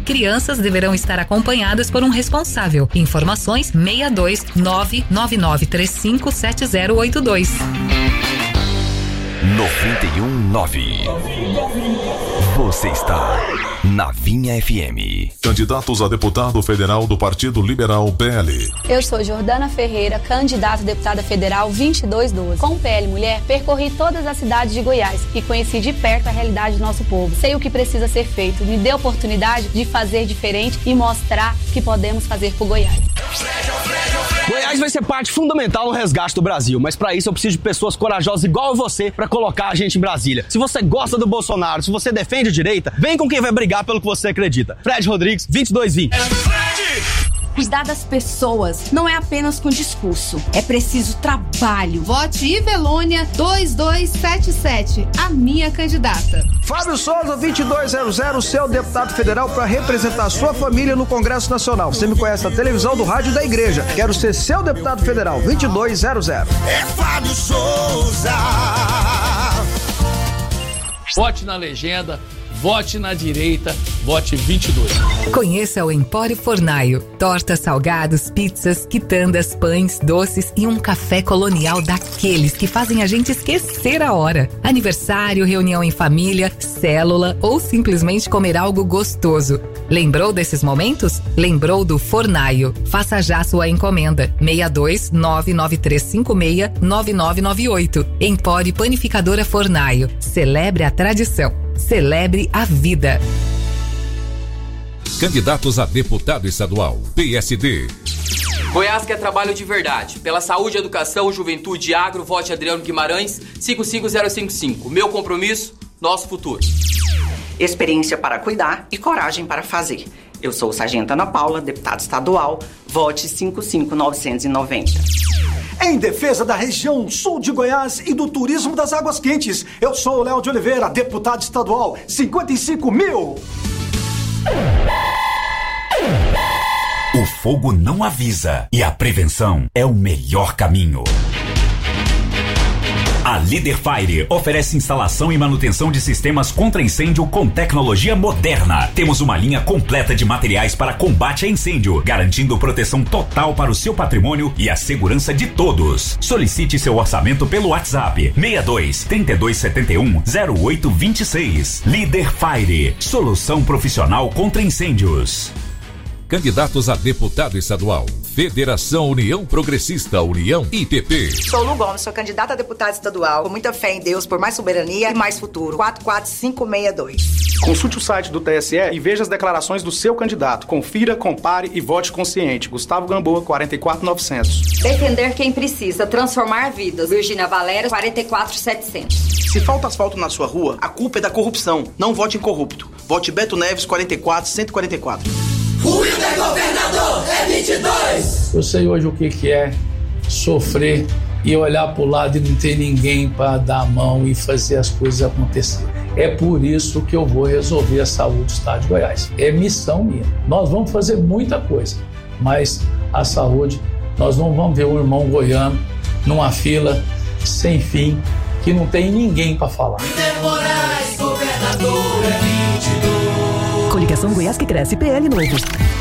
crianças deverão estar acompanhadas por um responsável. Informações 62 99935 7082. 91.9. Você está na Vinha FM. Candidatos a deputado federal do Partido Liberal PL. Eu sou Jordana Ferreira, candidata a deputada federal 2212. Com o PL Mulher, percorri todas as cidades de Goiás e conheci de perto a realidade do nosso povo. Sei o que precisa ser feito, me dê a oportunidade de fazer diferente e mostrar que podemos fazer por Goiás. Goiás vai ser parte fundamental no resgate do Brasil, mas para isso eu preciso de pessoas corajosas igual a você para colocar a gente em Brasília. Se você gosta do Bolsonaro, se você defende a direita, vem com quem vai brigar pelo que você acredita. Fred Rodrigues, 2220. Cuidar das pessoas não é apenas com discurso, é preciso trabalho. Vote Ivelônia 2277, a minha candidata. Fábio Souza 2200, seu deputado federal para representar sua família no Congresso Nacional. Você me conhece da televisão, do rádio e da igreja. Quero ser seu deputado federal 2200. É Fábio Souza. Vote na legenda. Vote na direita, vote 22. Conheça o Empório Fornaio. Tortas, salgados, pizzas, quitandas, pães, doces e um café colonial daqueles que fazem a gente esquecer a hora. Aniversário, reunião em família, célula ou simplesmente comer algo gostoso. Lembrou desses momentos? Lembrou do Fornaio. Faça já sua encomenda. 62 99356 9998. Empório Panificadora Fornaio. Celebre a tradição. Celebre a vida. Candidatos a deputado estadual, PSD. Goiás quer trabalho de verdade. Pela saúde, educação, juventude e agro, vote Adriano Guimarães, 55055. Meu compromisso, nosso futuro. Experiência para cuidar e coragem para fazer. Eu sou Sargento Ana Paula, deputada estadual, vote 55990. Em defesa da região sul de Goiás e do turismo das águas quentes, eu sou o Léo de Oliveira, deputado estadual, 55.000. O fogo não avisa e a prevenção é o melhor caminho. A Líder Fire oferece instalação e manutenção de sistemas contra incêndio com tecnologia moderna. Temos uma linha completa de materiais para combate a incêndio, garantindo proteção total para o seu patrimônio e a segurança de todos. Solicite seu orçamento pelo WhatsApp 62 3271 0826. Líder Fire, solução profissional contra incêndios. Candidatos a deputado estadual, Federação União Progressista, União IPP. Sou Lu Gomes, sou candidata a deputada estadual, com muita fé em Deus, por mais soberania e mais futuro. 44562. Consulte o site do TSE e veja as declarações do seu candidato. Confira, compare e vote consciente. Gustavo Gamboa, 44900. Defender quem precisa, transformar vidas. Virgínia Valera, 44700. Se falta asfalto na sua rua, a culpa é da corrupção. Não vote em corrupto. Vote Beto Neves, 44144. O Hilder Governador é 22. Eu sei hoje o que é sofrer e olhar para o lado e não ter ninguém para dar a mão e fazer as coisas acontecer. É por isso que eu vou resolver a saúde do estado de Goiás. É missão minha. Nós vamos fazer muita coisa, mas a saúde, nós não vamos ver um irmão goiano numa fila sem fim, que não tem ninguém para falar. Hilder Moraes, governador é 22. Coligação Goiás que cresce, PL Novo.